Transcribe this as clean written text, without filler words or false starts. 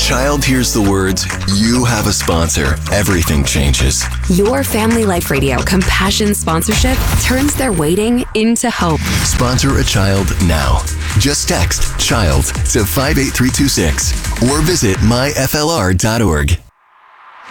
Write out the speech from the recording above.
child hears the words, "You have a sponsor," everything changes. Your Family Life Radio Compassion sponsorship turns their waiting into hope. Sponsor a child now. Just text CHILD to 58326 or visit myflr.org.